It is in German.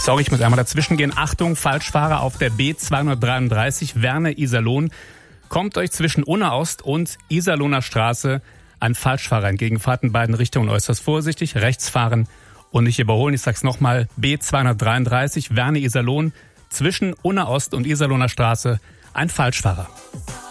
Sorry, ich muss einmal dazwischen gehen. Achtung, Falschfahrer auf der B233 Werne-Iserlohn. Kommt euch zwischen Unna-Ost und Iserlohner Straße ein Falschfahrer entgegen. Fahrt in beiden Richtungen äußerst vorsichtig, rechts fahren und nicht überholen. Ich sag's nochmal, B233 Werne-Iserlohn zwischen Unna-Ost und Iserlohner Straße ein Falschfahrer.